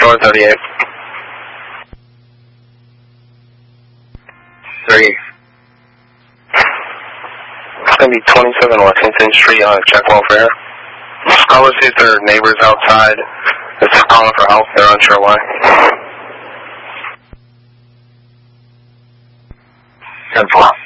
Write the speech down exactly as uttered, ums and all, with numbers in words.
Controller thirty-eight. Three. It's going to be twenty-seven Lexington Street on check welfare. Call to see if there are neighbors outside. They're calling for help. They're unsure why. ten four.